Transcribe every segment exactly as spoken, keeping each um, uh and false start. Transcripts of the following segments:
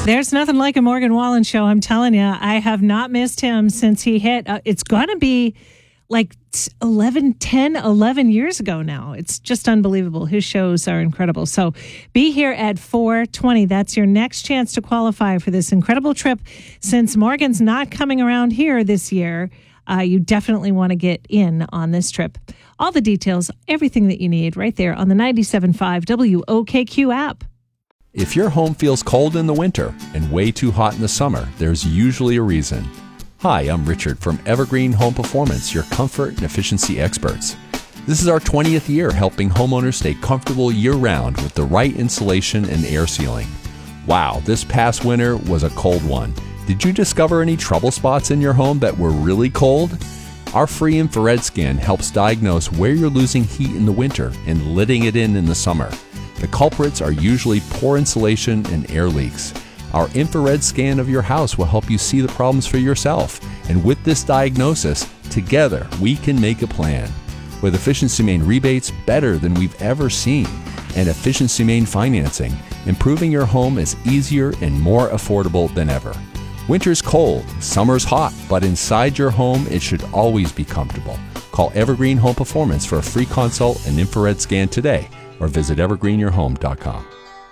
There's nothing like a Morgan Wallen show. I'm telling you, I have not missed him since he hit. Uh, it's going to be like eleven, ten, eleven years ago now. It's just unbelievable. His shows are incredible. So be here at four twenty. That's your next chance to qualify for this incredible trip. Since Morgan's not coming around here this year, uh, you definitely want to get in on this trip. All the details, everything that you need right there on the ninety-seven point five W O K Q app. If your home feels cold in the winter and way too hot in the summer, there's usually a reason. Hi, I'm Richard from Evergreen Home Performance, your comfort and efficiency experts. This is our twentieth year helping homeowners stay comfortable year-round with the right insulation and air sealing. Wow, this past winter was a cold one. Did you discover any trouble spots in your home that were really cold? Our free infrared scan helps diagnose where you're losing heat in the winter and letting it in in the summer. The culprits are usually poor insulation and air leaks. Our infrared scan of your house will help you see the problems for yourself. And with this diagnosis, together we can make a plan. With Efficiency Maine rebates better than we've ever seen and Efficiency Maine financing, improving your home is easier and more affordable than ever. Winter's cold, summer's hot, but inside your home it should always be comfortable. Call Evergreen Home Performance for a free consult and infrared scan today, or visit evergreen your home dot com.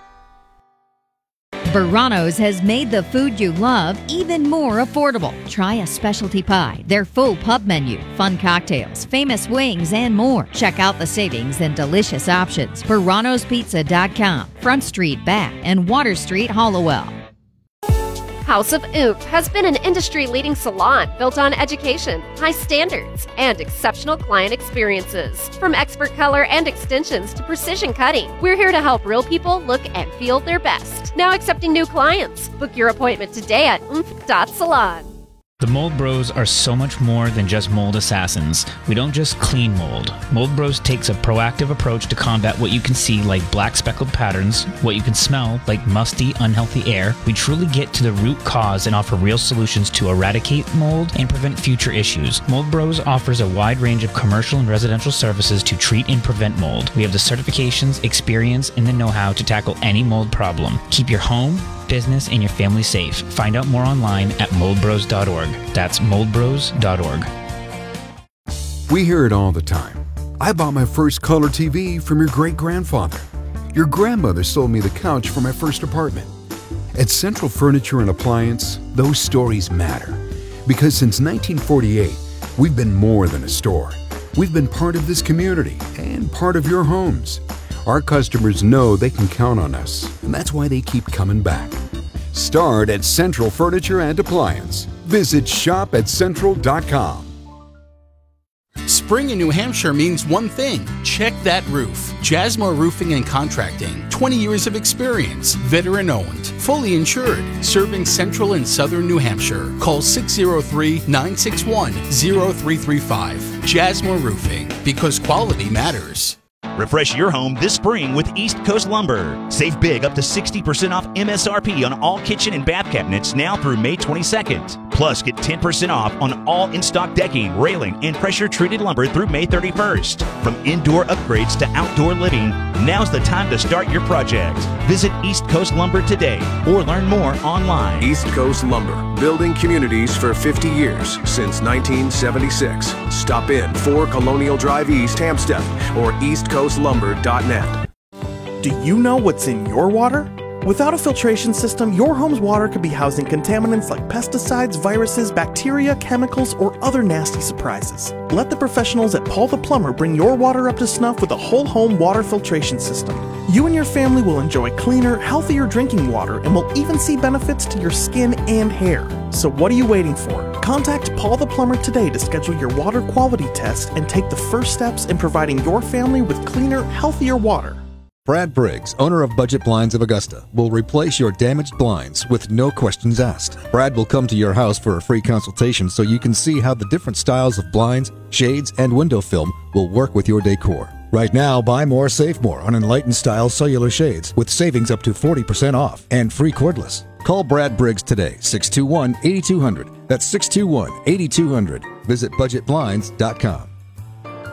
Verano's has made the food you love even more affordable. Try a specialty pie, their full pub menu, fun cocktails, famous wings, and more. Check out the savings and delicious options. Verano's Pizza dot com, Front Street, Bath, and Water Street, Hollowell. House of Oomph has been an industry-leading salon built on education, high standards, and exceptional client experiences. From expert color and extensions to precision cutting, we're here to help real people look and feel their best. Now accepting new clients. Book your appointment today at oomph dot salon. The Mold Bros are so much more than just mold assassins. We don't just clean mold. Mold Bros takes a proactive approach to combat what you can see like black speckled patterns, what you can smell like musty, unhealthy air. We truly get to the root cause and offer real solutions to eradicate mold and prevent future issues. Mold Bros offers a wide range of commercial and residential services to treat and prevent mold. We have the certifications, experience, and the know-how to tackle any mold problem. Keep your home, business, and your family safe. Find out more online at mold bros dot org. That's mold bros dot org. We hear it all the time. I bought my first color T V from your great-grandfather. Your grandmother sold me the couch for my first apartment. At Central Furniture and Appliance, those stories matter. Because since nineteen forty-eight, we've been more than a store. We've been part of this community and part of your homes. Our customers know they can count on us, and that's why they keep coming back. Start at Central Furniture and Appliance. Visit shop at central dot com. Spring in New Hampshire means one thing. Check that roof. Jasmine Roofing and Contracting. twenty years of experience. Veteran owned. Fully insured. Serving central and southern New Hampshire. Call six oh three, nine six one, oh three three five. Jasmine Roofing. Because quality matters. Refresh your home this spring with East Coast Lumber. Save big up to sixty percent off M S R P on all kitchen and bath cabinets now through May twenty-second. Plus, get ten percent off on all in-stock decking, railing, and pressure-treated lumber through May thirty-first. From indoor upgrades to outdoor living, now's the time to start your project. Visit East Coast Lumber today or learn more online. East Coast Lumber, building communities for fifty years since nineteen seventy-six. Stop in four Colonial Drive East, Hampstead, or east coast lumber dot net. Do you know what's in your water? Without a filtration system, your home's water could be housing contaminants like pesticides, viruses, bacteria, chemicals, or other nasty surprises. Let the professionals at Paul the Plumber bring your water up to snuff with a whole home water filtration system. You and your family will enjoy cleaner, healthier drinking water and will even see benefits to your skin and hair. So what are you waiting for? Contact Paul the Plumber today to schedule your water quality test and take the first steps in providing your family with cleaner, healthier water. Brad Briggs, owner of Budget Blinds of Augusta, will replace your damaged blinds with no questions asked. Brad will come to your house for a free consultation so you can see how the different styles of blinds, shades, and window film will work with your decor. Right now, buy more, save more on Enlightened Style cellular shades with savings up to forty percent off and free cordless. Call Brad Briggs today, six two one, eight two zero zero. That's six two one, eight two zero zero. Visit budget blinds dot com.